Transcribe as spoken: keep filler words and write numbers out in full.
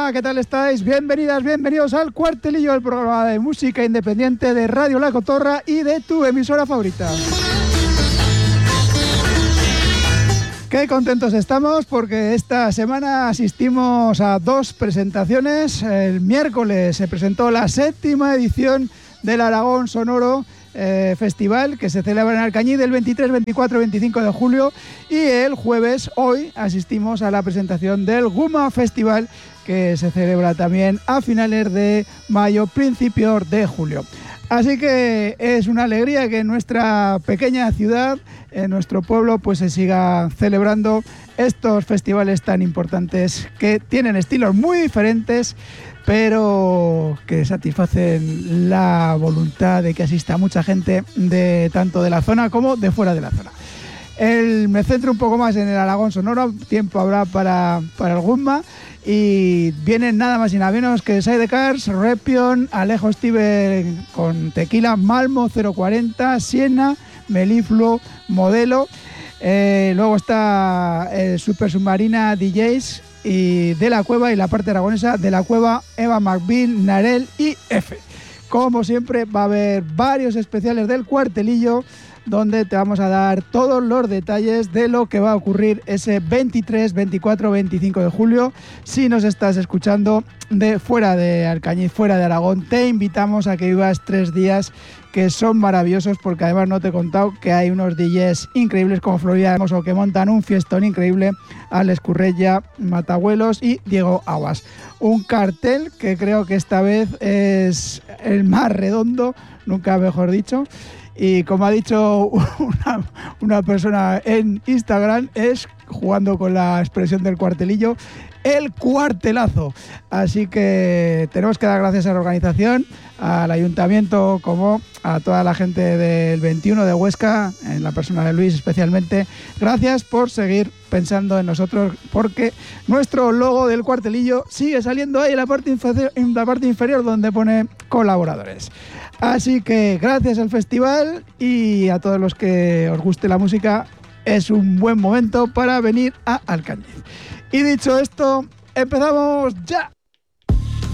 Hola, ¿qué tal estáis? Bienvenidas, bienvenidos al Cuartelillo, el programa de música independiente de Radio La Cotorra y de tu emisora favorita. Qué contentos estamos porque esta semana asistimos a dos presentaciones. El miércoles se presentó la séptima edición del Aragón Sonoro eh, Festival, que se celebra en Alcañiz del veintitrés, veinticuatro y veinticinco de julio, y el jueves, hoy, asistimos a la presentación del Guma Festival, que se celebra también a finales de mayo, principios de julio. Así que es una alegría que en nuestra pequeña ciudad, en nuestro pueblo, pues se siga celebrando estos festivales tan importantes que tienen estilos muy diferentes, pero que satisfacen la voluntad de que asista mucha gente de tanto de la zona como de fuera de la zona. El, me centro un poco más en el Aragón Sonoro, tiempo habrá para, para el Guma, y vienen nada más y nada menos que Sidecars, Repion, Alejo Steve con Tequila, Malmo cero cuarenta, Siena, Melifluo, Modelo, eh, luego está eh, Super Submarina D Js y De La Cueva, y la parte aragonesa De La Cueva, Eva McBean, Narel y F. Como siempre va a haber varios especiales del Cuartelillo, donde te vamos a dar todos los detalles de lo que va a ocurrir ese veintitrés, veinticuatro, veinticinco de julio. Si nos estás escuchando de fuera de Alcañiz, fuera de Aragón, te invitamos a que vivas tres días que son maravillosos, porque además no te he contado que hay unos D Js increíbles como Florida Hermoso, que montan un fiestón increíble, Alex Currella, Matabuelos y Diego Aguas. Un cartel que creo que esta vez es el más redondo, nunca mejor dicho. Y como ha dicho una, una persona en Instagram, es, jugando con la expresión del cuartelillo, el cuartelazo. Así que tenemos que dar gracias a la organización, al ayuntamiento, como a toda la gente del veintiuno de Huesca, en la persona de Luis especialmente. Gracias por seguir pensando en nosotros, porque nuestro logo del cuartelillo sigue saliendo ahí en la parte inferior, en la parte inferior donde pone colaboradores. Así que gracias al festival y a todos los que os guste la música, es un buen momento para venir a Alcañiz. Y dicho esto, empezamos ya.